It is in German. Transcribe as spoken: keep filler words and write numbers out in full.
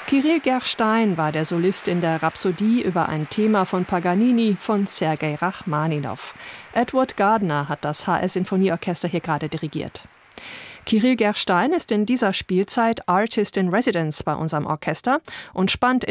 Kirill Gerstein war der Solist in der Rhapsodie über ein Thema von Paganini von Sergei Rachmaninow. Edward Gardner hat das H R-Sinfonieorchester hier gerade dirigiert. Kirill Gerstein ist in dieser Spielzeit Artist in Residence bei unserem Orchester und spannt